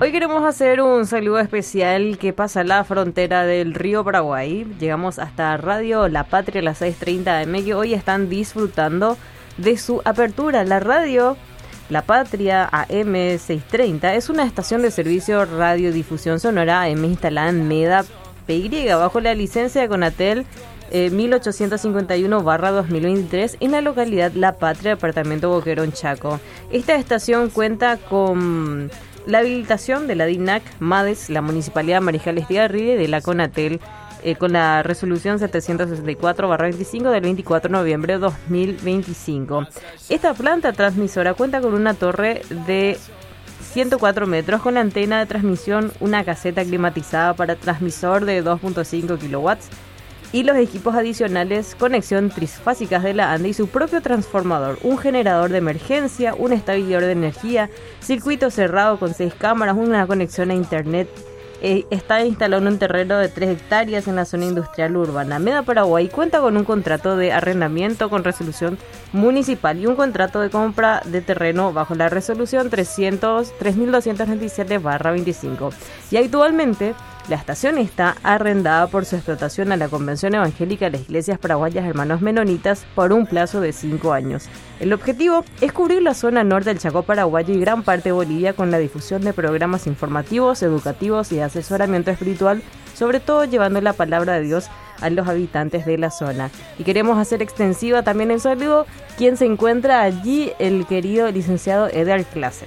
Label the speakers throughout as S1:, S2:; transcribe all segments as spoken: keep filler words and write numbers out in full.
S1: Hoy queremos hacer un saludo especial que pasa la frontera del río Paraguay. Llegamos hasta Radio La Patria a las seis treinta A M, que hoy están disfrutando de su apertura. La radio La Patria A M seiscientos treinta es una estación de servicio radiodifusión sonora A M instalada en Meda P Y bajo la licencia de Conatel eh, mil ochocientos cincuenta y uno barra dos mil veintitrés en la localidad La Patria, departamento Boquerón, Chaco. Esta estación cuenta con la habilitación de la D I N A C, MADES, la Municipalidad Mariscal Estigarribia y de la Conatel, eh, con la resolución setecientos sesenta y cuatro barra veinticinco del veinticuatro de noviembre de dos mil veinticinco. Esta planta transmisora cuenta con una torre de ciento cuatro metros con antena de transmisión, una caseta climatizada para transmisor de dos punto cinco kilowatts y los equipos adicionales, conexión trifásicas de la ANDE y su propio transformador, un generador de emergencia, un estabilizador de energía, circuito cerrado con seis cámaras, una conexión a internet. Eh, está instalado en un terreno de tres hectáreas en la zona industrial urbana. Meda Paraguay cuenta con un contrato de arrendamiento con resolución municipal y un contrato de compra de terreno bajo la resolución tres mil doscientos noventa y siete barra veinticinco. Y actualmente la estación está arrendada por su explotación a la Convención Evangélica de las Iglesias Paraguayas Hermanos Menonitas por un plazo de cinco años. El objetivo es cubrir la zona norte del Chaco paraguayo y gran parte de Bolivia con la difusión de programas informativos, educativos y de asesoramiento espiritual, sobre todo llevando la palabra de Dios a los habitantes de la zona. Y queremos hacer extensiva también el saludo quien se encuentra allí, el querido licenciado Edgar Clase.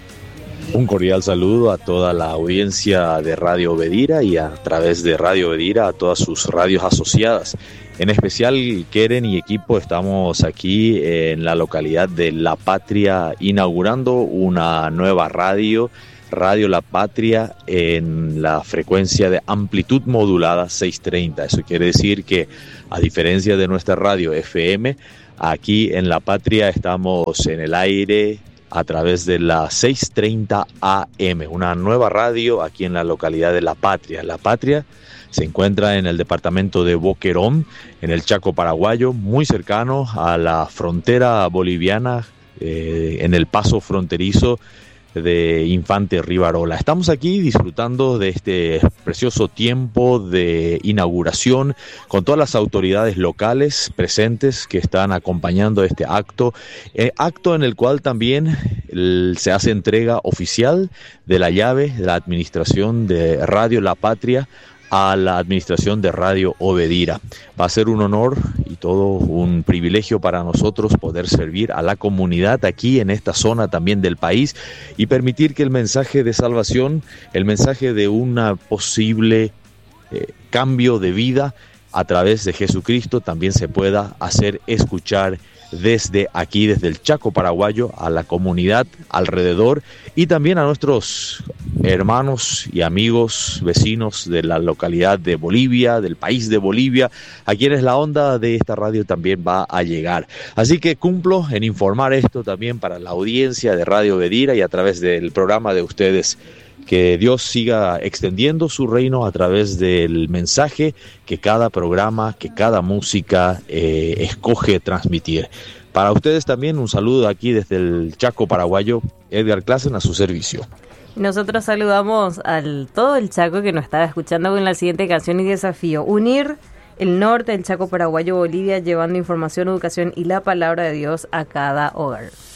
S2: Un cordial saludo a toda la audiencia de Radio Bedira y a través de Radio Bedira a todas sus radios asociadas. En especial, Keren y equipo, estamos aquí en la localidad de La Patria inaugurando una nueva radio, Radio La Patria, en la frecuencia de amplitud modulada seiscientos treinta. Eso quiere decir que, a diferencia de nuestra radio F M, aquí en La Patria estamos en el aire a través de la seiscientos treinta A M, una nueva radio aquí en la localidad de La Patria. La Patria se encuentra en el departamento de Boquerón, en el Chaco paraguayo, muy cercano a la frontera boliviana, eh, en el paso fronterizo de Infante Rivarola. Estamos aquí disfrutando de este precioso tiempo de inauguración con todas las autoridades locales presentes que están acompañando este acto, eh, acto en el cual también el, se hace entrega oficial de la llave de la administración de Radio La Patria a la administración de Radio Obedira. Va a ser un honor y todo un privilegio para nosotros poder servir a la comunidad aquí en esta zona también del país y permitir que el mensaje de salvación, el mensaje de una posible eh, cambio de vida a través de Jesucristo también se pueda hacer escuchar desde aquí, desde el Chaco paraguayo, a la comunidad alrededor y también a nuestros hermanos y amigos vecinos de la localidad de Bolivia, del país de Bolivia, a quienes la onda de esta radio también va a llegar. Así que cumplo en informar esto también para la audiencia de Radio Bedira y a través del programa de ustedes. Que Dios siga extendiendo su reino a través del mensaje que cada programa, que cada música eh, escoge transmitir. Para ustedes también un saludo aquí desde el Chaco paraguayo, Edgar Clasen a su servicio.
S1: Nosotros saludamos al todo el Chaco que nos estaba escuchando con la siguiente canción y desafío: unir el norte del Chaco paraguayo Bolivia, llevando información, educación y la palabra de Dios a cada hogar.